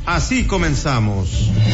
Así comenzamos.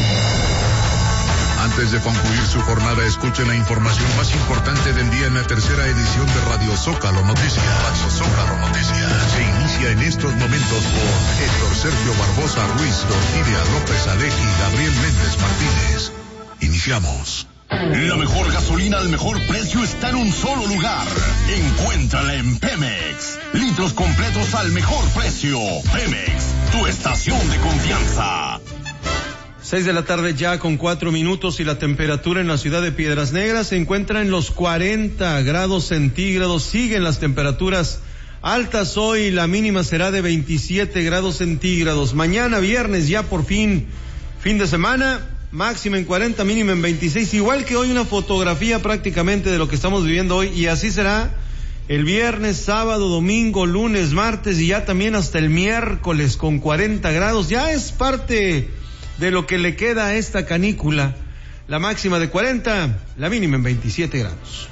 Antes de concluir su jornada, escuchen la información más importante del día en la tercera edición de Radio Zócalo Noticias. Radio Zócalo Noticias. Se inicia en estos momentos con Héctor Sergio Barbosa Ruiz, Orquídea López Aleji y Gabriel Méndez Martínez. Iniciamos. La mejor gasolina al mejor precio está en un solo lugar. Encuéntrala en Pemex. Litros completos al mejor precio. Pemex, tu estación de confianza. 6 de la tarde ya con 4 minutos y la temperatura en la ciudad de Piedras Negras se encuentra en los 40 grados centígrados. Siguen las temperaturas altas hoy, la mínima será de 27 grados centígrados. Mañana viernes ya por fin de semana, máxima en 40, mínima en 26. Igual que hoy, una fotografía prácticamente de lo que estamos viviendo hoy, y así será el viernes, sábado, domingo, lunes, martes y ya también hasta el miércoles con 40 grados. Ya es parte de lo que le queda a esta canícula. La máxima de 40, la mínima en 27 grados.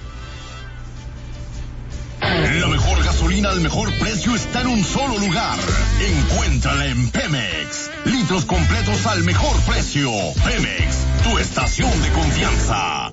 La mejor gasolina al mejor precio está en un solo lugar. Encuéntrala en Pemex. Litros completos al mejor precio. Pemex, tu estación de confianza.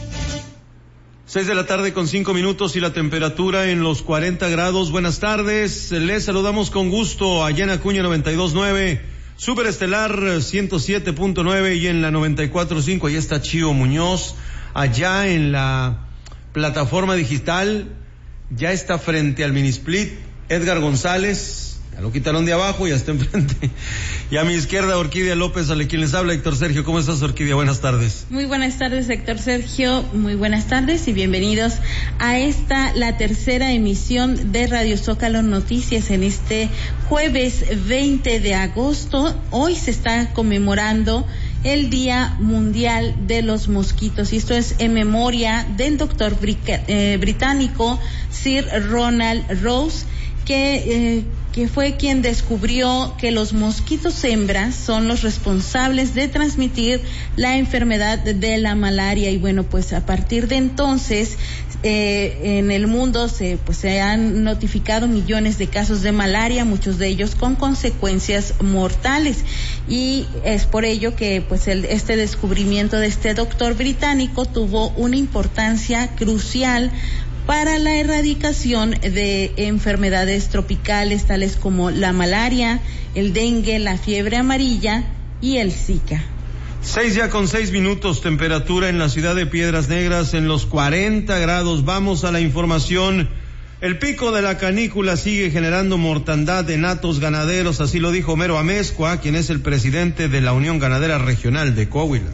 6 de la tarde con 5 minutos y la temperatura en los 40 grados. Buenas tardes, les saludamos con gusto allá en Acuña 92.9, Superestelar 107.9 y en la 94.5. Ahí está Chío Muñoz. Allá en la plataforma digital ya está frente al Minisplit Edgar González. Ya lo quitaron de abajo, ya está enfrente. Y a mi izquierda, Orquídea López, a quien les habla Héctor Sergio. ¿Cómo estás, Orquídea? Buenas tardes. Muy buenas tardes, Héctor Sergio. Muy buenas tardes y bienvenidos a la tercera emisión de Radio Zócalo Noticias en este jueves 20 de agosto. Hoy se está conmemorando el Día Mundial de los Mosquitos, y esto es en memoria del doctor británico Sir Ronald Rose, que fue quien descubrió que los mosquitos hembras son los responsables de transmitir la enfermedad de la malaria. Y bueno, pues a partir de entonces en el mundo se han notificado millones de casos de malaria, muchos de ellos con consecuencias mortales, y es por ello que pues este descubrimiento de este doctor británico tuvo una importancia crucial para la erradicación de enfermedades tropicales tales como la malaria, el dengue, la fiebre amarilla y el Zika. 6 ya con 6 minutos, temperatura en la ciudad de Piedras Negras en los 40 grados. Vamos a la información. El pico de la canícula sigue generando mortandad en hatos ganaderos, así lo dijo Homero Amezcua, quien es el presidente de la Unión Ganadera Regional de Coahuila.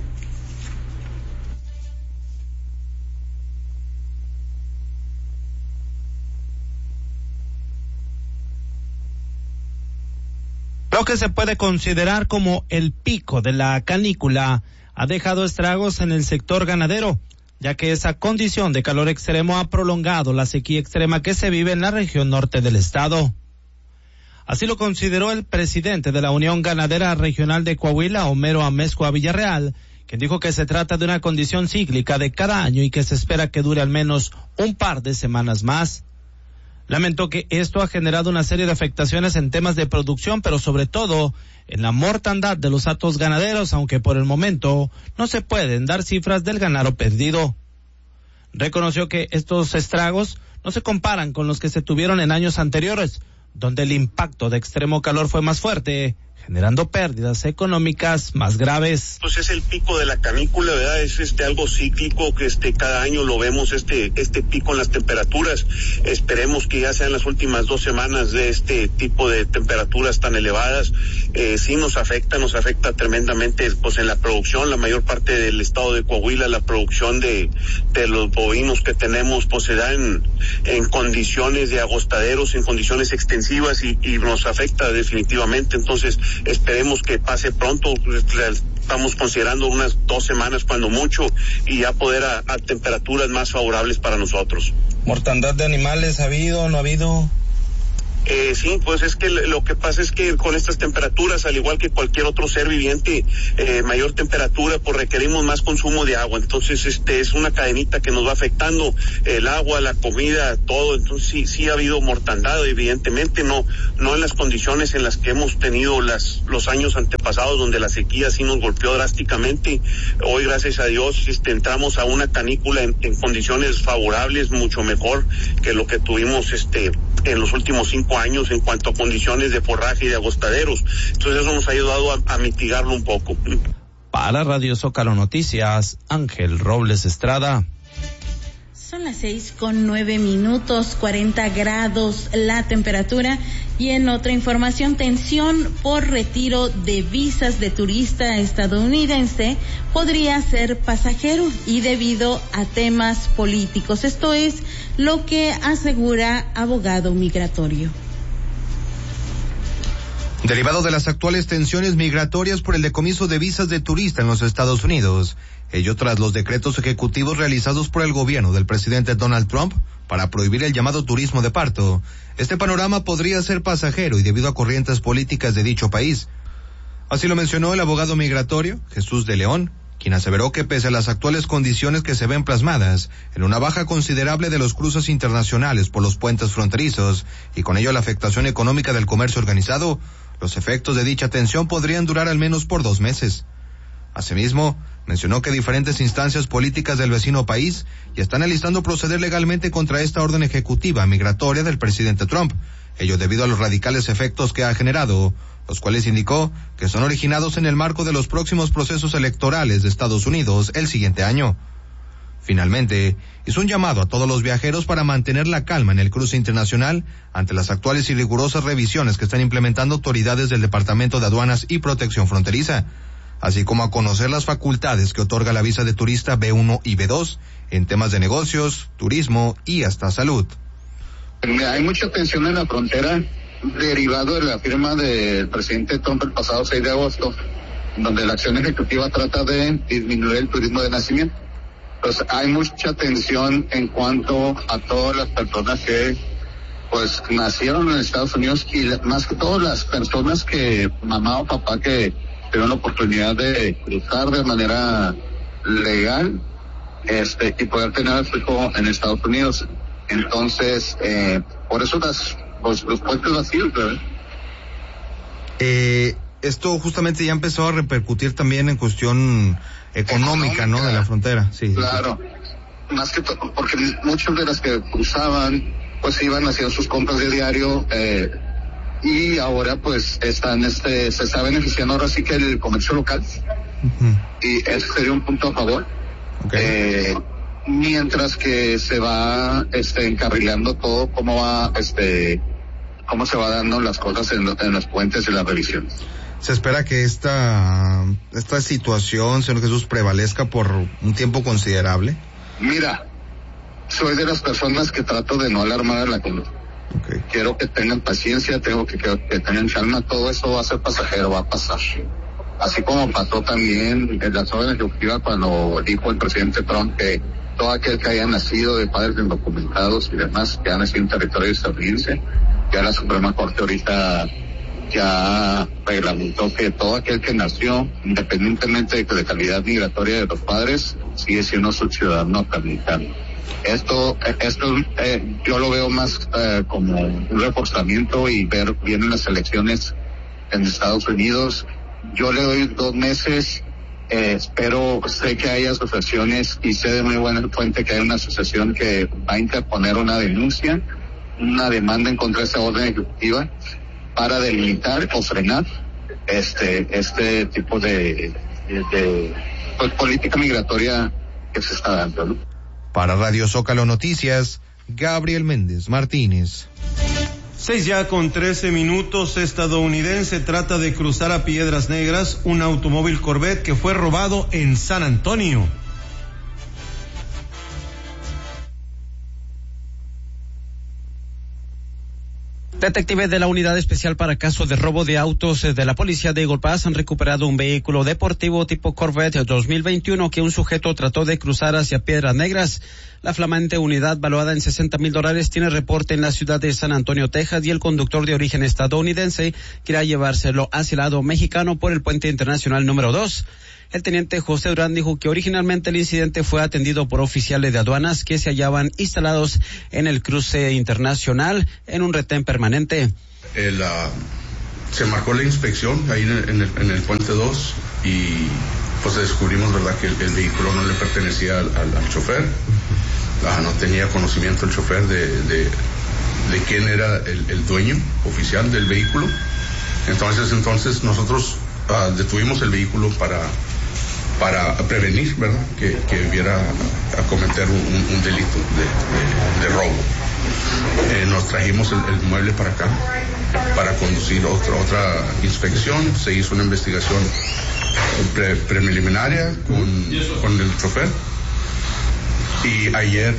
Lo que se puede considerar como el pico de la canícula ha dejado estragos en el sector ganadero, ya que esa condición de calor extremo ha prolongado la sequía extrema que se vive en la región norte del estado. Así lo consideró el presidente de la Unión Ganadera Regional de Coahuila, Homero Amezcua Villarreal, quien dijo que se trata de una condición cíclica de cada año y que se espera que dure al menos un par de semanas más. Lamentó que esto ha generado una serie de afectaciones en temas de producción, pero sobre todo en la mortandad de los hatos ganaderos, aunque por el momento no se pueden dar cifras del ganado perdido. Reconoció que estos estragos no se comparan con los que se tuvieron en años anteriores, donde el impacto de extremo calor fue más fuerte, generando pérdidas económicas más graves. Pues es el pico de la canícula, ¿verdad? Es algo cíclico que cada año lo vemos, este pico en las temperaturas. Esperemos que ya sean las últimas 2 semanas de este tipo de temperaturas tan elevadas. Sí nos afecta tremendamente pues en la producción. La mayor parte del estado de Coahuila, la producción de los bovinos que tenemos pues se da en condiciones de agostaderos, en condiciones extensivas y nos afecta definitivamente. Entonces esperemos que pase pronto. Estamos considerando unas 2 semanas cuando mucho y ya poder a temperaturas más favorables para nosotros. ¿Mortandad de animales ha habido o no ha habido? Sí, pues es que lo que pasa es que con estas temperaturas, al igual que cualquier otro ser viviente, mayor temperatura, pues requerimos más consumo de agua. Entonces, es una cadenita que nos va afectando el agua, la comida, todo. Entonces, sí ha habido mortandad, evidentemente, no en las condiciones en las que hemos tenido los años antepasados, donde la sequía sí nos golpeó drásticamente. Hoy, gracias a Dios, entramos a una canícula en condiciones favorables, mucho mejor que lo que tuvimos en los últimos 5 años en cuanto a condiciones de forraje y de agostaderos. Entonces eso nos ha ayudado a mitigarlo un poco. Para Radio Zócalo Noticias, Ángel Robles Estrada. Son las 6:09, 40 grados la temperatura. Y en otra información, tensión por retiro de visas de turista estadounidense podría ser pasajero y debido a temas políticos. Esto es lo que asegura abogado migratorio. Derivado de las actuales tensiones migratorias por el decomiso de visas de turista en los Estados Unidos, ello tras los decretos ejecutivos realizados por el gobierno del presidente Donald Trump para prohibir el llamado turismo de parto, este panorama podría ser pasajero y debido a corrientes políticas de dicho país. Así lo mencionó el abogado migratorio Jesús de León, quien aseveró que pese a las actuales condiciones que se ven plasmadas en una baja considerable de los cruces internacionales por los puentes fronterizos y con ello la afectación económica del comercio organizado, los efectos de dicha tensión podrían durar al menos por 2 meses. Asimismo, mencionó que diferentes instancias políticas del vecino país ya están alistando proceder legalmente contra esta orden ejecutiva migratoria del presidente Trump, ello debido a los radicales efectos que ha generado, los cuales indicó que son originados en el marco de los próximos procesos electorales de Estados Unidos el siguiente año. Finalmente, hizo un llamado a todos los viajeros para mantener la calma en el cruce internacional ante las actuales y rigurosas revisiones que están implementando autoridades del Departamento de Aduanas y Protección Fronteriza, así como a conocer las facultades que otorga la visa de turista B1 y B2 en temas de negocios, turismo y hasta salud. Hay mucha tensión en la frontera derivado de la firma del presidente Trump el pasado 6 de agosto, donde la acción ejecutiva trata de disminuir el turismo de nacimiento. Pues hay mucha tensión en cuanto a todas las personas que pues nacieron en Estados Unidos y más que todo las personas que mamá o papá que tuvieron la oportunidad de cruzar de manera legal y poder tener a su hijo en Estados Unidos. Entonces, por eso los puentes vacíos, ¿verdad? Esto justamente ya empezó a repercutir también en cuestión económica, ¿no? De la frontera, sí. Claro, más que todo, porque muchos de las que cruzaban, pues iban haciendo sus compras de diario, y ahora pues se está beneficiando ahora sí que el comercio local, y ese sería un punto a favor. Okay. Mientras que se va encarrilando todo cómo se va dando las cosas en los puentes y las revisiones. Se espera que esta situación, señor Jesús, prevalezca por un tiempo considerable. Mira, soy de las personas que trato de no alarmar a la comunidad. Okay. Quiero que tengan paciencia, tengo que tengan calma, todo eso va a ser pasajero, va a pasar. Así como pasó también en la orden ejecutiva cuando dijo el presidente Trump que todo aquel que haya nacido de padres indocumentados y demás, que ha nacido en territorio estadounidense, ya la Suprema Corte ahorita ya reglamentó que todo aquel que nació, independientemente de la calidad migratoria de los padres, sigue siendo su ciudadano norteamericano. Esto yo lo veo más como un reforzamiento y vienen las elecciones en Estados Unidos. Yo le doy 2 meses, sé que hay asociaciones y sé de muy buena fuente que hay una asociación que va a interponer una denuncia, una demanda en contra de esa orden ejecutiva para delimitar o frenar este tipo de pues, política migratoria que se está dando, ¿no? Para Radio Zócalo Noticias, Gabriel Méndez Martínez. 6:13. Estadounidense trata de cruzar a Piedras Negras un automóvil Corvette que fue robado en San Antonio. Detectives de la Unidad Especial para Casos de Robo de Autos de la Policía de Eagle Pass han recuperado un vehículo deportivo tipo Corvette 2021 que un sujeto trató de cruzar hacia Piedras Negras. La flamante unidad, valuada en $60,000, tiene reporte en la ciudad de San Antonio, Texas, y el conductor de origen estadounidense quiere llevárselo hacia el lado mexicano por el puente internacional número 2. El teniente José Durán dijo que originalmente el incidente fue atendido por oficiales de aduanas que se hallaban instalados en el cruce internacional en un retén permanente. Se marcó la inspección ahí en el puente 2 y pues descubrimos, verdad, que el vehículo no le pertenecía al chofer. No tenía conocimiento el chofer de quién era el dueño oficial del vehículo. Entonces nosotros detuvimos el vehículo para prevenir, ¿verdad?, que hubiera a cometer un delito de robo. Nos trajimos el mueble para acá para conducir otra inspección. Se hizo una investigación preliminar con el chofer, y ayer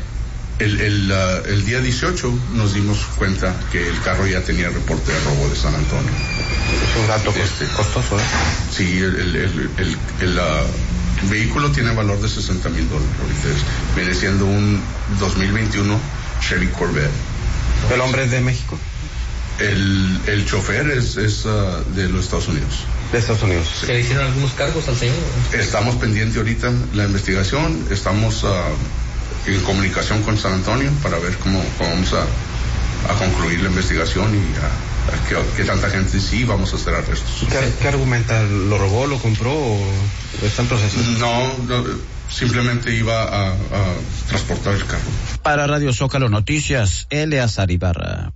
el día 18 nos dimos cuenta que el carro ya tenía reporte de robo de San Antonio. Es un dato costoso, ¿eh? Sí, el vehículo tiene valor de $60,000. Viene siendo un 2021 Chevy Corvette. ¿El hombre es de México? El chofer es de los Estados Unidos. De Estados Unidos. Sí. ¿Se le hicieron algunos cargos al señor? Estamos pendientes ahorita la investigación. Estamos en comunicación con San Antonio para ver cómo vamos a concluir la investigación y que tanta gente sí vamos a hacer arrestos. ¿Qué argumenta? ¿Lo robó, lo compró o está en proceso? No, simplemente iba a transportar el carro. Para Radio Zócalo Noticias, Eleazar Ibarra.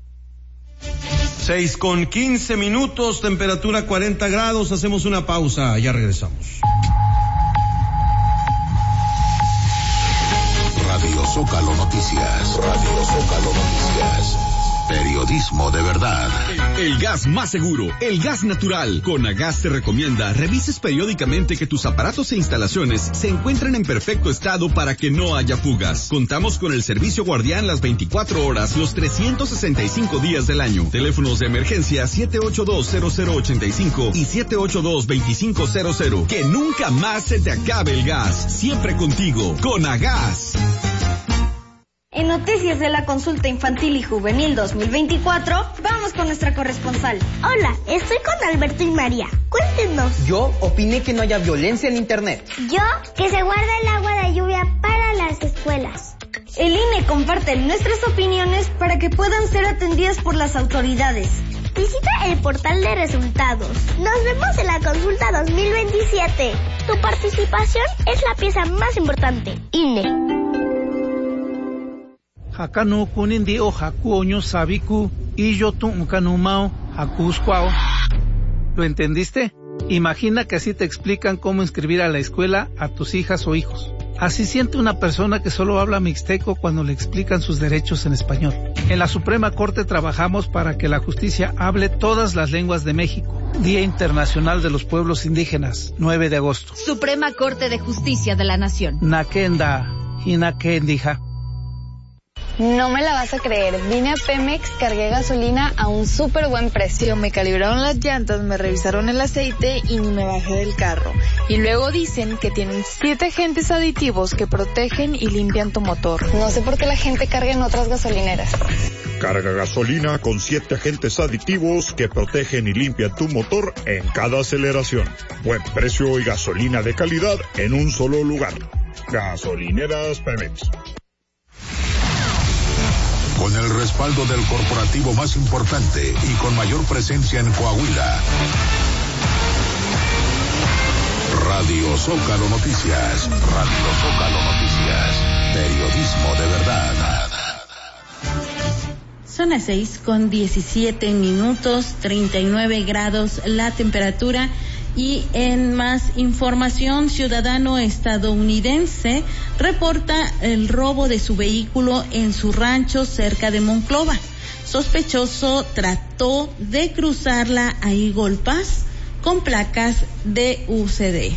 6:15, temperatura 40 grados, hacemos una pausa, ya regresamos. Radio Zócalo Noticias. Radio Zócalo Noticias. Periodismo de verdad. El gas más seguro, el gas natural. Conagas te recomienda revises periódicamente que tus aparatos e instalaciones se encuentren en perfecto estado para que no haya fugas. Contamos con el servicio guardián las 24 horas, los 365 días del año. Teléfonos de emergencia 782-0085 y 782-2500. Que nunca más se te acabe el gas. Siempre contigo. Conagas. En Noticias de la Consulta Infantil y Juvenil 2024, vamos con nuestra corresponsal. Hola, estoy con Alberto y María. Cuéntenos. Yo opiné que no haya violencia en Internet. Yo, que se guarde el agua de lluvia para las escuelas. El INE comparte nuestras opiniones para que puedan ser atendidas por las autoridades. Visita el portal de resultados. Nos vemos en la Consulta 2027. Tu participación es la pieza más importante. INE. Hakanu kunindi o hakuoño sabiku y yo tuncanumao hakuscuao. ¿Lo entendiste? Imagina que así te explican cómo inscribir a la escuela a tus hijas o hijos. Así siente una persona que solo habla mixteco cuando le explican sus derechos en español. En la Suprema Corte trabajamos para que la justicia hable todas las lenguas de México. Día Internacional de los Pueblos Indígenas, 9 de agosto. Suprema Corte de Justicia de la Nación. Nakenda y Nakendija. No me la vas a creer, vine a Pemex, cargué gasolina a un súper buen precio, me calibraron las llantas, me revisaron el aceite y ni me bajé del carro. Y luego dicen que tienen 7 agentes aditivos que protegen y limpian tu motor. No sé por qué la gente carga en otras gasolineras. Carga gasolina con 7 agentes aditivos que protegen y limpian tu motor en cada aceleración. Buen precio y gasolina de calidad en un solo lugar. Gasolineras Pemex. Con el respaldo del corporativo más importante y con mayor presencia en Coahuila. Radio Zócalo Noticias. Radio Zócalo Noticias. Periodismo de verdad. Son las 6:17, 39 grados la temperatura. Y en más información, ciudadano estadounidense reporta el robo de su vehículo en su rancho cerca de Monclova. Sospechoso trató de cruzarla a Eagle Pass con placas de UCD.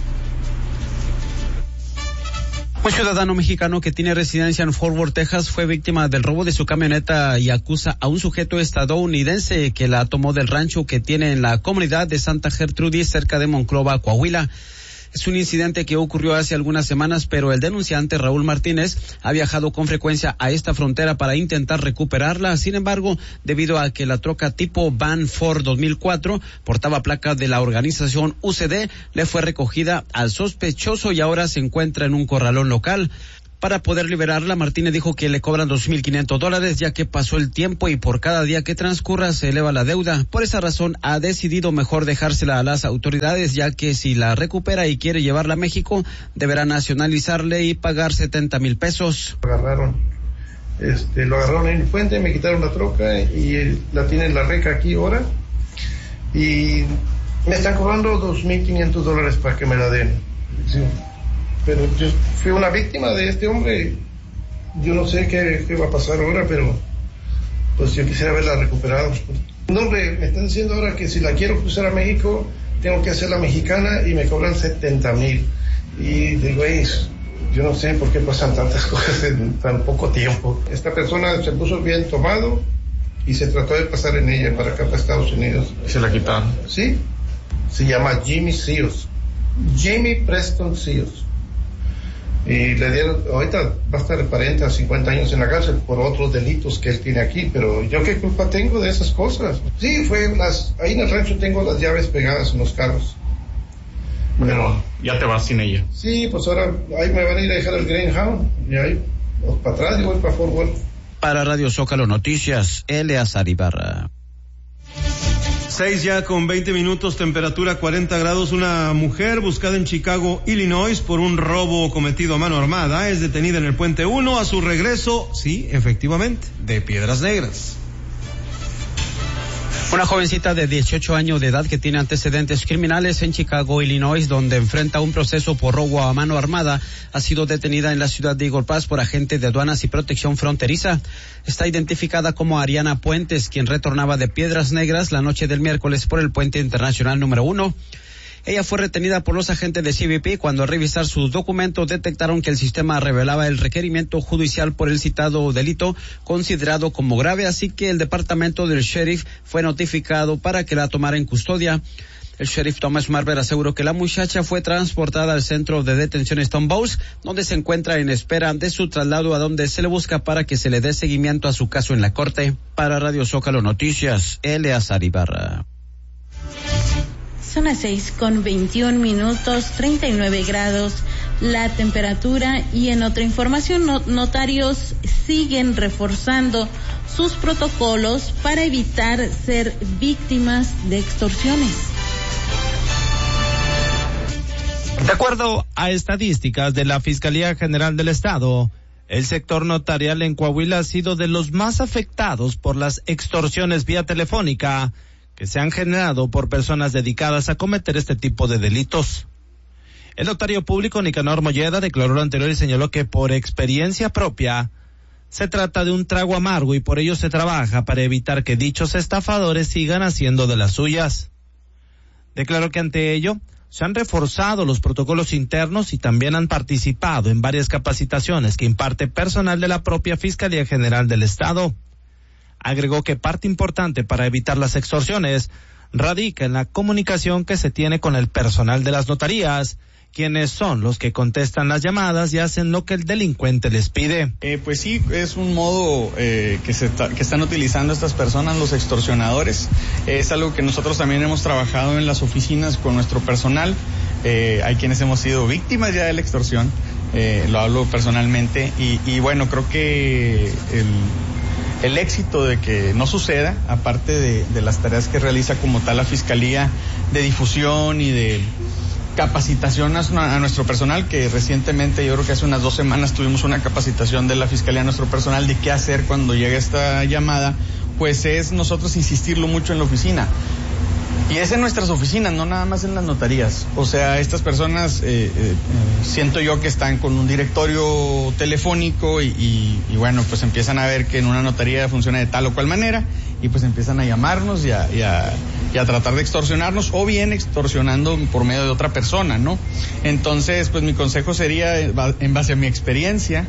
Un ciudadano mexicano que tiene residencia en Fort Worth, Texas, fue víctima del robo de su camioneta y acusa a un sujeto estadounidense que la tomó del rancho que tiene en la comunidad de Santa Gertrudis, cerca de Monclova, Coahuila. Es un incidente que ocurrió hace algunas semanas, pero el denunciante Raúl Martínez ha viajado con frecuencia a esta frontera para intentar recuperarla. Sin embargo, debido a que la troca tipo Van Ford 2004 portaba placa de la organización UCD, le fue recogida al sospechoso y ahora se encuentra en un corralón local. Para poder liberarla, Martínez dijo que le cobran $2,500 ya que pasó el tiempo y por cada día que transcurra se eleva la deuda. Por esa razón ha decidido mejor dejársela a las autoridades, ya que si la recupera y quiere llevarla a México, deberá nacionalizarle y pagar 70,000 pesos. Lo agarraron en el puente, me quitaron la troca y la tienen la reca aquí ahora y me están cobrando $2,500 para que me la den. Sí. Pero yo fui una víctima de este hombre. Yo no sé qué va a pasar ahora, pero pues yo quisiera haberla recuperado. No, hombre, me están diciendo ahora que si la quiero cruzar a México, tengo que hacerla mexicana y me cobran 70,000. Y digo, yo no sé por qué pasan tantas cosas en tan poco tiempo. Esta persona se puso bien tomado y se trató de pasar en ella para acá, para Estados Unidos. ¿Se la quitaron? Sí, se llama Jimmy Seals. Jamie Preston Seals. Y le dieron, ahorita va a estar de 40 a 50 años en la cárcel por otros delitos que él tiene aquí, pero yo qué culpa tengo de esas cosas. Sí, ahí en el rancho tengo las llaves pegadas en los carros. Pero ya te vas sin ella. Sí, pues ahora ahí me van a ir a dejar el Greyhound y ahí para atrás y voy para Fort Worth. Para Radio Zócalo Noticias, Eleazar Ibarra. 6 ya con 20 minutos, temperatura 40 grados. Una mujer buscada en Chicago, Illinois, por un robo cometido a mano armada es detenida en el Puente 1 a su regreso, sí, efectivamente, de Piedras Negras. Una jovencita de 18 años de edad que tiene antecedentes criminales en Chicago, Illinois, donde enfrenta un proceso por robo a mano armada, ha sido detenida en la ciudad de Eagle Pass por agentes de aduanas y protección fronteriza. Está identificada como Ariana Puentes, quien retornaba de Piedras Negras la noche del miércoles por el puente internacional número 1. Ella fue retenida por los agentes de CBP cuando al revisar sus documentos detectaron que el sistema revelaba el requerimiento judicial por el citado delito considerado como grave, así que el departamento del sheriff fue notificado para que la tomara en custodia. El sheriff Thomas Marber aseguró que la muchacha fue transportada al centro de detención Stone Bowls, donde se encuentra en espera de su traslado a donde se le busca para que se le dé seguimiento a su caso en la corte. Para Radio Zócalo Noticias, Eleazar Ibarra. Son las 6 con 21 minutos, 39 grados la temperatura. Y en otra información, notarios siguen reforzando sus protocolos para evitar ser víctimas de extorsiones. De acuerdo a estadísticas de la Fiscalía General del Estado, el sector notarial en Coahuila ha sido de los más afectados por las extorsiones vía telefónica que se han generado por personas dedicadas a cometer este tipo de delitos. El notario público Nicanor Molleda declaró lo anterior y señaló que por experiencia propia se trata de un trago amargo y por ello se trabaja para evitar que dichos estafadores sigan haciendo de las suyas. Declaró que ante ello se han reforzado los protocolos internos y también han participado en varias capacitaciones que imparte personal de la propia Fiscalía General del Estado. Agregó que parte importante para evitar las extorsiones radica en la comunicación que se tiene con el personal de las notarías, quienes son los que contestan las llamadas y hacen lo que el delincuente les pide. Pues sí, es un modo que están utilizando estas personas, los extorsionadores. Es algo que nosotros también hemos trabajado en las oficinas con nuestro personal. Hay quienes hemos sido víctimas ya de la extorsión, lo hablo personalmente, y bueno, creo que el éxito de que no suceda, aparte de las tareas que realiza como tal la Fiscalía de difusión y de capacitación a nuestro personal, que recientemente, yo creo que hace unas 2 semanas tuvimos una capacitación de la Fiscalía a nuestro personal de qué hacer cuando llega esta llamada, pues es nosotros insistirlo mucho en la oficina. Y es en nuestras oficinas, no nada más en las notarías. O sea, estas personas siento yo que están con un directorio telefónico y bueno, pues empiezan a ver que en una notaría funciona de tal o cual manera y pues empiezan a llamarnos y a tratar de extorsionarnos, o bien extorsionando por medio de otra persona, ¿no? Entonces, pues mi consejo sería, en base a mi experiencia,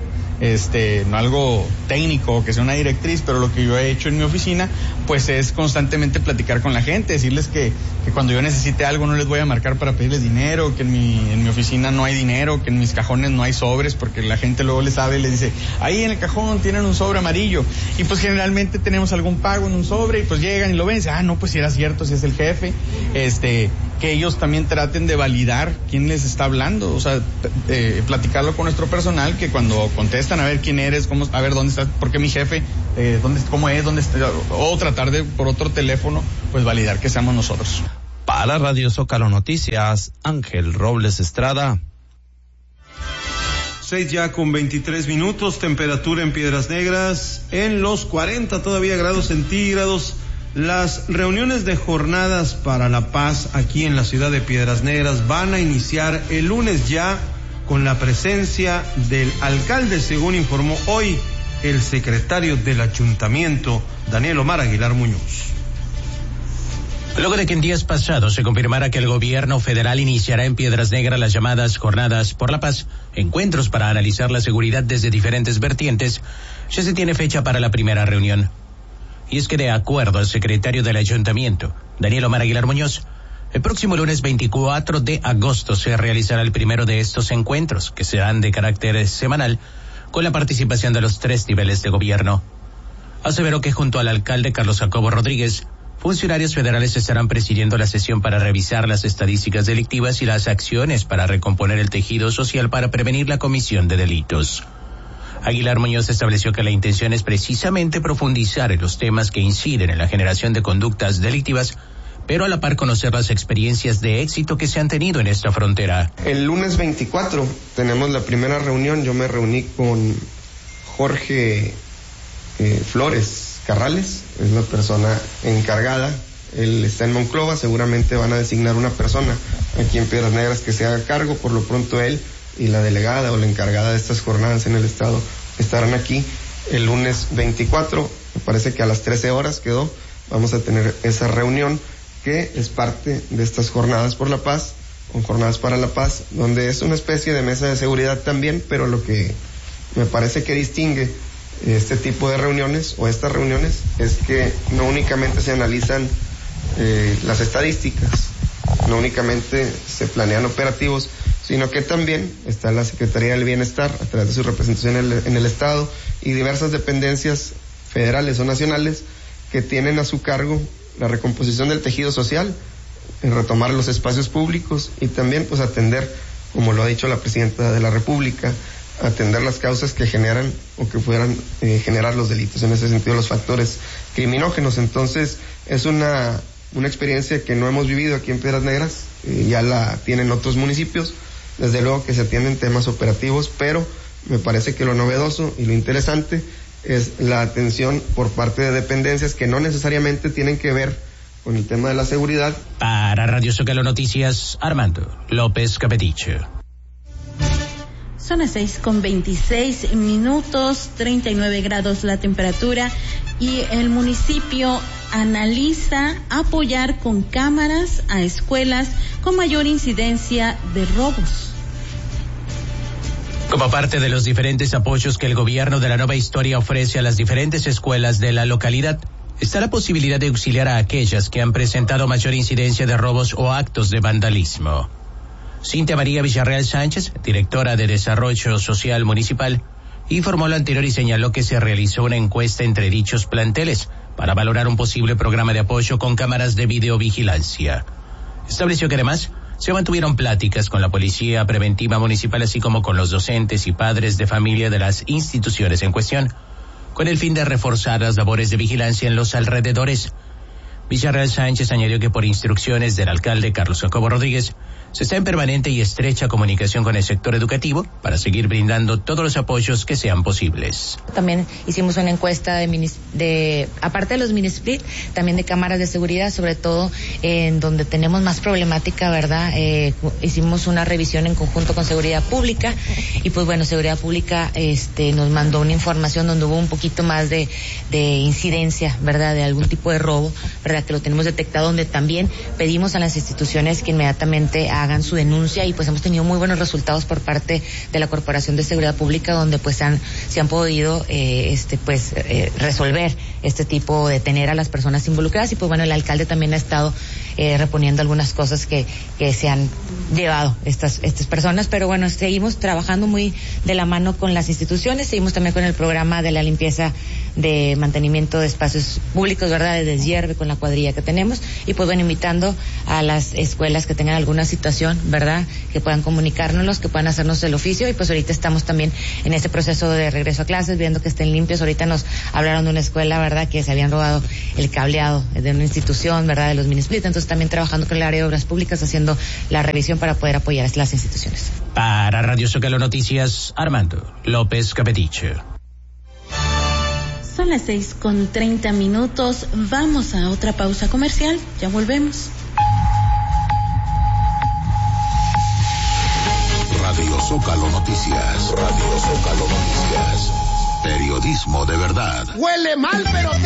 no algo técnico, que sea una directriz, pero lo que yo he hecho en mi oficina, pues es constantemente platicar con la gente, decirles que cuando yo necesite algo no les voy a marcar para pedirles dinero, que en mi oficina no hay dinero, que en mis cajones no hay sobres, porque la gente luego les sabe y les dice, ahí en el cajón tienen un sobre amarillo, y pues generalmente tenemos algún pago en un sobre, y pues llegan y lo ven y dicen, no, pues si era cierto, si es el jefe, que ellos también traten de validar quién les está hablando, o sea, platicarlo con nuestro personal, que cuando contestan a ver quién eres, a ver dónde estás, por qué mi jefe, cómo es, dónde está, o tratar de por otro teléfono, pues validar que seamos nosotros. Para Radio Zócalo Noticias, Ángel Robles Estrada. 6 ya con 23 minutos, temperatura en Piedras Negras en los 40 todavía grados centígrados. Las reuniones de jornadas para la paz aquí en la ciudad de Piedras Negras van a iniciar el lunes ya con la presencia del alcalde, según informó hoy el secretario del ayuntamiento, Daniel Omar Aguilar Muñoz. Luego de que en días pasados se confirmara que el gobierno federal iniciará en Piedras Negras las llamadas Jornadas por la Paz, encuentros para analizar la seguridad desde diferentes vertientes, ya se tiene fecha para la primera reunión. Y es que de acuerdo al secretario del ayuntamiento, Daniel Omar Aguilar Muñoz, el próximo lunes 24 de agosto se realizará el primero de estos encuentros, que serán de carácter semanal, con la participación de los 3 niveles de gobierno. Aseveró que junto al alcalde Carlos Jacobo Rodríguez, funcionarios federales estarán presidiendo la sesión para revisar las estadísticas delictivas y las acciones para recomponer el tejido social para prevenir la comisión de delitos. Aguilar Muñoz estableció que la intención es precisamente profundizar en los temas que inciden en la generación de conductas delictivas, pero a la par conocer las experiencias de éxito que se han tenido en esta frontera. El lunes 24 tenemos la primera reunión. Yo me reuní con Jorge Flores Carrales, es la persona encargada. Él está en Monclova, seguramente van a designar una persona aquí en Piedras Negras que se haga cargo. Por lo pronto él y la delegada o la encargada de estas jornadas en el estado estarán aquí el lunes 24, me parece que a las 13 horas quedó, vamos a tener esa reunión que es parte de estas Jornadas por la Paz, o Jornadas para la Paz, donde es una especie de mesa de seguridad también, pero lo que me parece que distingue este tipo de reuniones o estas reuniones es que no únicamente se analizan las estadísticas, no únicamente se planean operativos, sino que también está la Secretaría del Bienestar a través de su representación en el Estado y diversas dependencias federales o nacionales que tienen a su cargo la recomposición del tejido social, en retomar los espacios públicos y también pues atender, como lo ha dicho la Presidenta de la República, atender las causas que generan o que puedan generar los delitos, en ese sentido los factores criminógenos. Entonces es una experiencia que no hemos vivido aquí en Piedras Negras, ya la tienen otros municipios, desde luego que se atienden temas operativos, pero me parece que lo novedoso y lo interesante es la atención por parte de dependencias que no necesariamente tienen que ver con el tema de la seguridad. Para Radio Zócalo Noticias, Armando López Capetiche. Son las 6:26, 39 grados la temperatura, y el municipio analiza apoyar con cámaras a escuelas con mayor incidencia de robos. Como parte de los diferentes apoyos que el gobierno de la Nueva Historia ofrece a las diferentes escuelas de la localidad, está la posibilidad de auxiliar a aquellas que han presentado mayor incidencia de robos o actos de vandalismo. Cintia María Villarreal Sánchez, directora de Desarrollo Social Municipal, informó lo anterior y señaló que se realizó una encuesta entre dichos planteles para valorar un posible programa de apoyo con cámaras de videovigilancia. Estableció que además se mantuvieron pláticas con la Policía Preventiva Municipal, así como con los docentes y padres de familia de las instituciones en cuestión, con el fin de reforzar las labores de vigilancia en los alrededores. Villarreal Sánchez añadió que por instrucciones del alcalde Carlos Jacobo Rodríguez, se está en permanente y estrecha comunicación con el sector educativo para seguir brindando todos los apoyos que sean posibles. También hicimos una encuesta aparte de los mini split, también de cámaras de seguridad, sobre todo en donde tenemos más problemática, ¿verdad? Hicimos una revisión en conjunto con Seguridad Pública y pues bueno, Seguridad Pública nos mandó una información donde hubo un poquito más de incidencia, ¿verdad? De algún tipo de robo, ¿verdad? ¿verdad? Que lo tenemos detectado, donde también pedimos a las instituciones que inmediatamente hagan su denuncia, y pues hemos tenido muy buenos resultados por parte de la Corporación de Seguridad Pública, donde pues se han podido resolver este tipo de detener a las personas involucradas. Y pues bueno, el alcalde también ha estado reponiendo algunas cosas que se han llevado estas personas, pero bueno, seguimos trabajando muy de la mano con las instituciones, seguimos también con el programa de la limpieza de mantenimiento de espacios públicos, ¿verdad? De deshierve con la cuadrilla que tenemos, y pues bueno, invitando a las escuelas que tengan alguna situación, ¿verdad? Que puedan comunicárnoslos, que puedan hacernos el oficio, y pues ahorita estamos también en este proceso de regreso a clases, viendo que estén limpios. Ahorita nos hablaron de una escuela, ¿verdad? Que se habían robado el cableado de una institución, ¿verdad? De los mini split, entonces también trabajando con el área de obras públicas, haciendo la revisión para poder apoyar a las instituciones. Para Radio Zócalo Noticias, Armando López Capetiche. Son las 6:30. Vamos a otra pausa comercial. Ya volvemos. Radio Zócalo Noticias. Radio Zócalo Noticias. Periodismo de verdad. Huele mal, pero